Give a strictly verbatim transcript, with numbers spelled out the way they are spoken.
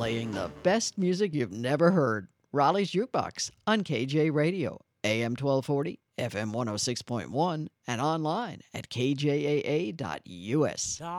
playing the best music you've never heard. Raleigh's Jukebox on K J Radio, A M twelve forty, F M one oh six point one, and online at K J A A dot U S.